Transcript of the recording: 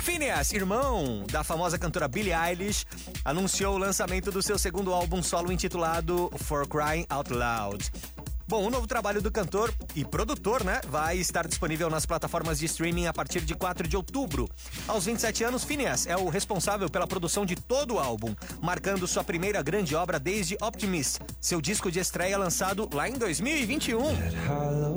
Phineas, irmão da famosa cantora Billie Eilish, anunciou o lançamento do seu segundo álbum solo intitulado For Crying Out Loud. Bom, o novo trabalho do cantor e produtor, né, vai estar disponível nas plataformas de streaming a partir de 4 de outubro. Aos 27 anos, Phineas é o responsável pela produção de todo o álbum, marcando sua primeira grande obra desde Optimist, seu disco de estreia lançado lá em 2021.